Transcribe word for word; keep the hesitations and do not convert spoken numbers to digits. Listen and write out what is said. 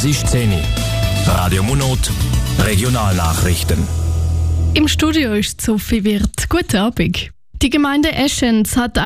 ist zehn Uhr. Radio Munot, Regionalnachrichten. Im Studio ist Sophie Wirth. Guten Abend. Die Gemeinde Eschenz hat